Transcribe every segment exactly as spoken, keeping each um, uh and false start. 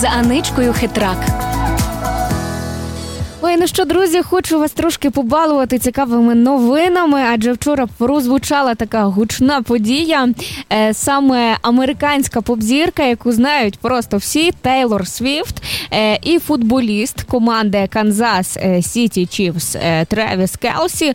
з Аничкою Хитрак. Ой, ну що, друзі, хочу вас трошки побалувати цікавими новинами, адже вчора прозвучала така гучна подія. Е, саме американська поп-зірка, яку знають просто всі, Тейлор Свіфт, е, і футболіст команди Канзас Сіті Чіфс е, Тревіс Келсі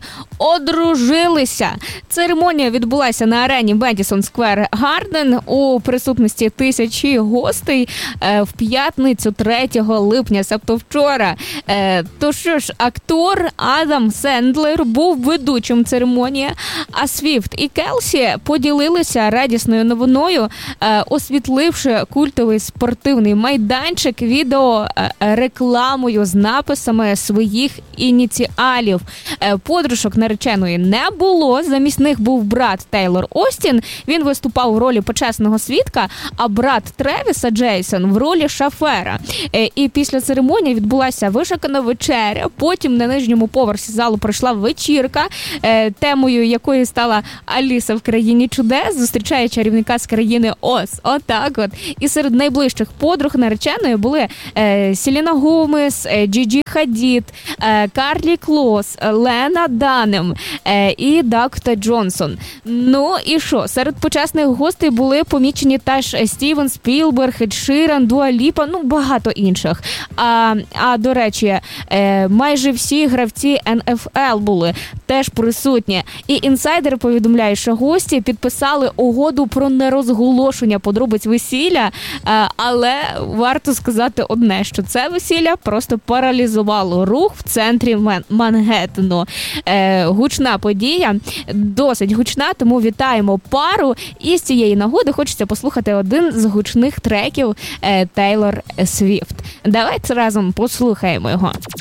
одружилися. Церемонія відбулася на арені Медісон Сквер Гарден у присутності тисячі гостей е, в п'ятницю третього липня, тобто вчора. Е, То що ж, актор Адам Сендлер був ведучим церемонії, а Свіфт і Келсі поділилися радісною новиною, е, освітливши культовий спортивний майданчик відео е, рекламою з написами своїх ініціалів. Е, подружок нареченої не було, замість них був брат Тейлор Остін, він виступав в ролі почесного свідка, а брат Тревіса Джейсон в ролі шафера. Е, і після церемонії відбулася вишукана вечеря. Потім на нижньому поверсі залу пройшла вечірка, е, темою якої стала Аліса в країні чудес, зустрічає чарівника з країни Оз. Отак от. І серед найближчих подруг нареченої були е, Селена Гомес, е, Джіджі Хадід, е, Карлі Клос, Лена Данем е, і Дакота Джонсон. Ну і що? Серед почесних гостей були помічені теж Стівен Спілберг, Ед Ширан, Дуа Ліпа, ну багато інших. А, а до речі, Е, майже всі гравці ен еф ел були теж присутні. І інсайдери повідомляють, що гості підписали угоду про нерозголошення подробиць весілля, е, але варто сказати одне, що це весілля просто паралізувало рух в центрі Ман- Мангеттену. Е, гучна подія, досить гучна, тому вітаємо пару. І з цієї нагоди хочеться послухати один з гучних треків е, Тейлор Свіфт. Давайте разом послухаємо його.